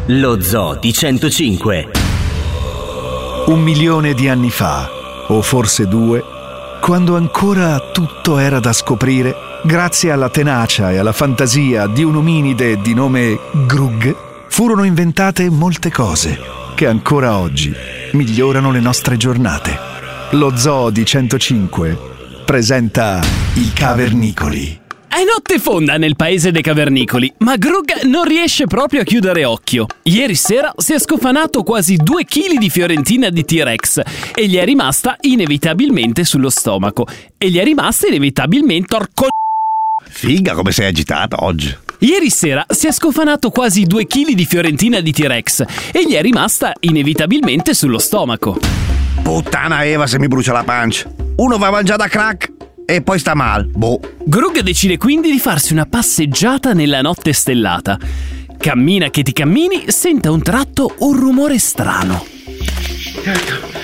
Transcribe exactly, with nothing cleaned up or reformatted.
Lo Zoo di centocinque. Un milione di anni fa, o forse due, quando ancora tutto era da scoprire, grazie alla tenacia e alla fantasia di un ominide di nome Grug, furono inventate molte cose che ancora oggi migliorano le nostre giornate. Lo Zoo di centocinque presenta i Cavernicoli. È notte fonda nel paese dei cavernicoli, ma Grug non riesce proprio a chiudere occhio. Ieri sera si è scofanato quasi due chili di fiorentina di T-Rex e gli è rimasta inevitabilmente sullo stomaco. E gli è rimasta inevitabilmente orco... Figa come sei agitata oggi. Ieri sera si è scofanato quasi due chili di fiorentina di T-Rex e gli è rimasta inevitabilmente sullo stomaco. Puttana Eva se mi brucia la pancia. Uno va a mangiare da crack e poi sta mal. Boh. Grug decide quindi di farsi una passeggiata nella notte stellata. Cammina che ti cammini, sente a un tratto un rumore strano.